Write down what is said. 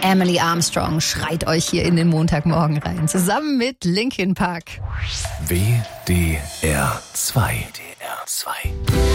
Emily Armstrong schreit euch hier in den Montagmorgen rein, zusammen mit Linkin Park. WDR 2.